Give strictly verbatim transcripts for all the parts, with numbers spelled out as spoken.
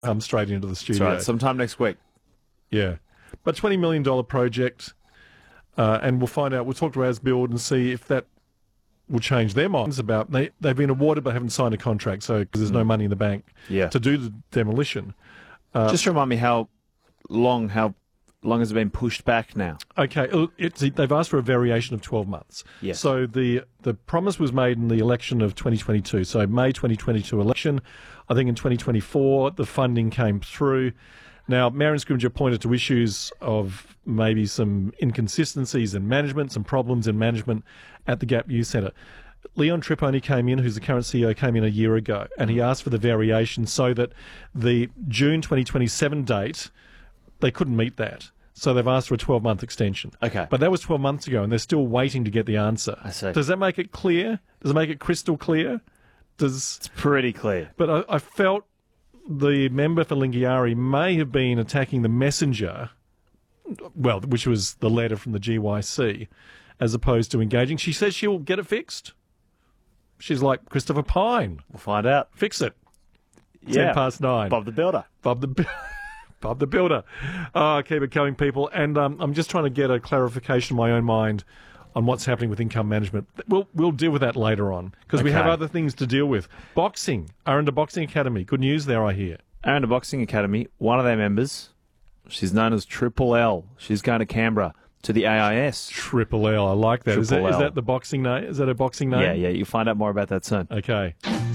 come straight into the studio. That's right. Sometime next week. Yeah. But twenty million dollars project, uh, and we'll find out. We'll talk to AsBuild and see if that will change their minds about... They, they've been awarded but haven't signed a contract, so because there's no money in the bank Yeah. to do the demolition. Uh, Just remind me how long how long has it been pushed back now? Okay, it's, they've asked for a variation of twelve months. Yes. So the the promise was made in the election of twenty twenty-two. So May twenty twenty-two election. I think in twenty twenty-four the funding came through. Now, Marion Scrimgeour pointed to issues of maybe some inconsistencies in management, some problems in management at the Gap Youth Centre. Leon Tripp only came in, who's the current C E O, came in a year ago, and he asked for the variation so that the June twenty twenty-seven date, they couldn't meet that. So they've asked for a twelve-month extension. Okay. But that was twelve months ago, and they're still waiting to get the answer. I see. Does that make it clear? Does it make it crystal clear? Does It's pretty clear. But I, I felt the member for Lingiari may have been attacking the messenger, well, which was the letter from the G Y C, as opposed to engaging. She says she'll get it fixed. She's like Christopher Pine. We'll find out. Fix it. Yeah. Ten past nine. Bob the Builder. Bob the Bob the Builder. Oh, keep it coming, people. And um, I'm just trying to get a clarification in my own mind on what's happening with income management. We'll we'll deal with that later on because we have Okay. other things to deal with. Boxing. Aranda Boxing Academy. Good news there, I hear. Aranda Boxing Academy, one of their members, she's known as Triple L. She's going to Canberra to the A I S. Triple L. I like that. Is that, Triple is L. that the boxing name? Is that a boxing name? Yeah, yeah. You'll find out more about that soon. Okay.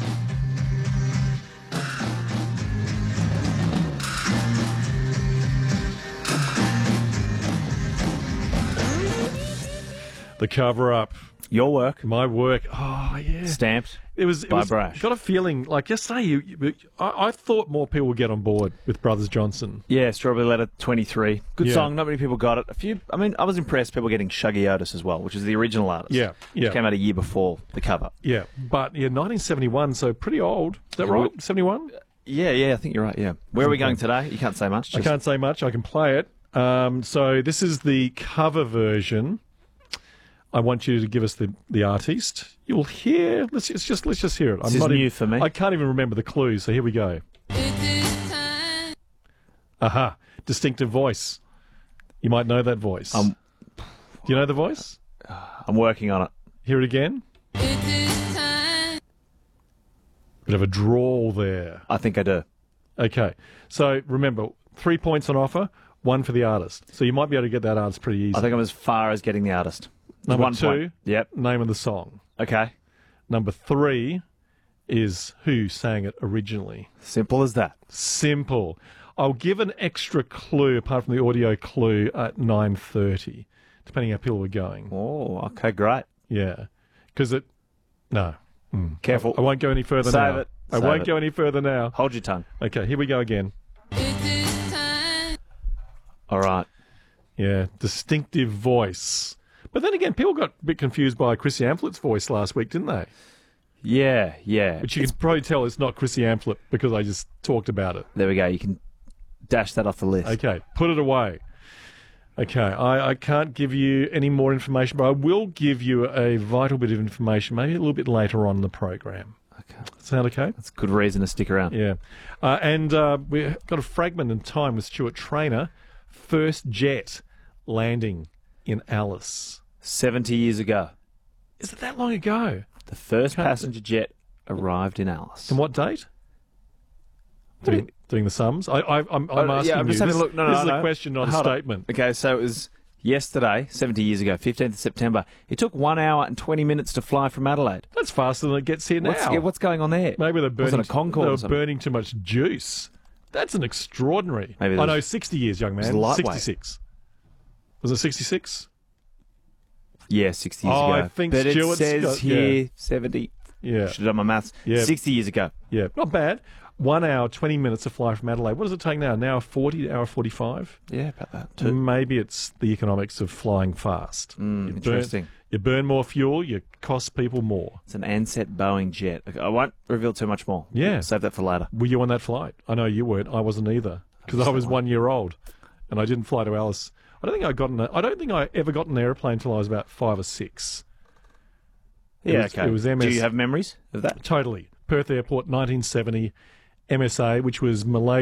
The cover-up. Your work, My work. Oh, yeah. stamped. It was, it by was Brash. got a feeling, like yesterday, you, you, I, I thought more people would get on board with Brothers Johnson. Yeah, Strawberry Letter twenty-three. Good Yeah. song. Not many people got it. A few. I mean, I was impressed. People getting Shuggy Otis as well, which is the original artist. Yeah, yeah. Which came out a year before the cover. Yeah, but yeah, nineteen seventy-one, so pretty old. Is that Yeah, right? well- seventy-one? Yeah, yeah. I think you're right. Yeah. Where are we going today? You can't say much. I just- can't say much. I can play it. Um, so this is the cover version. I want you to give us the, the artiste. You'll hear. Let's just, just let's just hear it. This is not new even, for me. I can't even remember the clues. So here we go. Aha! Distinctive voice. You might know that voice. Um, Do you know the voice? I'm working on it. Hear it again. Bit of a drawl there. I think I do. Okay. So remember, three points on offer, one for the artist. So you might be able to get that artist pretty easy. I think I'm as far as getting the artist. Number One two, point. Yep. name of the song. Okay. Number three is who sang it originally. Simple as that. Simple. I'll give an extra clue, apart from the audio clue, at nine thirty, depending how people are going. Oh, okay, great. Yeah. Because it... No. Mm. Careful. I won't go any further Save now. it. I Save won't it. go any further now. Hold your tongue. Okay, here we go again. All right. Yeah, distinctive voice. But then again, people got a bit confused by Chrissy Amflett's voice last week, didn't they? Yeah, yeah. But you can probably tell it's not Chrissy Amphlett because I just talked about it. There we go. You can dash that off the list. Okay, put it away. Okay, I, I can't give you any more information, but I will give you a vital bit of information, maybe a little bit later on in the program. Okay. Sound okay? That's a good reason to stick around. Yeah. Uh, and uh, we've got a fragment in time with Stuart Traynor. First jet landing in Alice. seventy years ago, Is it that long ago? the first Can't- passenger jet arrived in Alice. And what date? Doing, doing the sums? I, I, I'm, I'm Oh, asking yeah, I'm you. just having this a look. No, no, this is no. a question, not Hold a on. statement. Okay, so it was yesterday, seventy years ago, fifteenth of September. It took one hour and twenty minutes to fly from Adelaide. That's faster than it gets here now. What's, yeah, what's going on there? Maybe they're burning, Wasn't a Concorde they or were something? burning too much juice. That's an extraordinary. Maybe I there's- know, sixty years, young was man. lightweight. sixty-six. Was it sixty-six? Yeah, sixty years Oh, ago. I think but Stuart's it says got- here yeah. seventy. Yeah. Should have done my maths. Yeah. sixty years ago. Yeah, not bad. One hour, twenty minutes to fly from Adelaide. What does it take now? An hour forty, hour forty-five? Yeah, about that too. Maybe it's the economics of flying fast. Mm, you burn, interesting. You burn more fuel, you cost people more. It's an Ansett Boeing jet. Okay, I won't reveal too much more. Yeah. Save that for later. Were you on that flight? I know you weren't. I wasn't either because I was one year old, and I didn't fly to Alice. I don't think I got an. I don't think I ever got an airplane until I was about five or six. It Yeah, was- okay. it was M S Do you have memories of that? Totally. Perth Airport, nineteen seventy, M S A, which was Malaysia.